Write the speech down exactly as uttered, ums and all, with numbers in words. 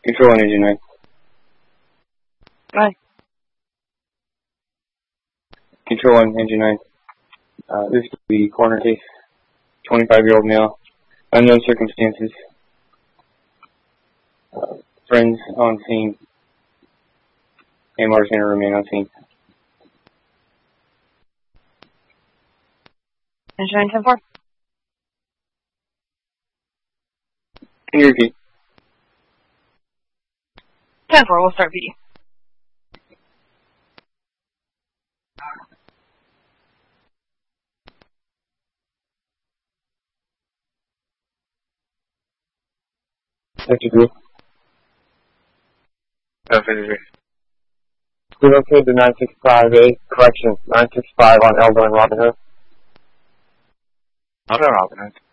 Control one, Engine nine. Hi. Control one, Engine nine. Uh, this is the corner case. twenty-five-year-old male. Unknown circumstances. Uh, friends on scene. Amar Center remain on scene. Engine nine ten four. Can you repeat? ten four, we'll start B. Sector three. No, Sector three. We located the nine six five A, correction, nine six five on Elbow and Robin Hood. Not on Robin Hood.